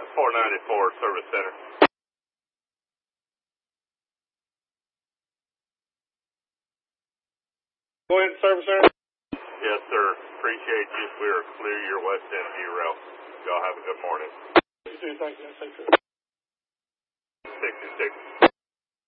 494 Service Center. Go ahead, Service Center. Yes, sir. Appreciate you. We are clear your West End view route. Y'all have a good morning. You too. Thank you. Take care. 66.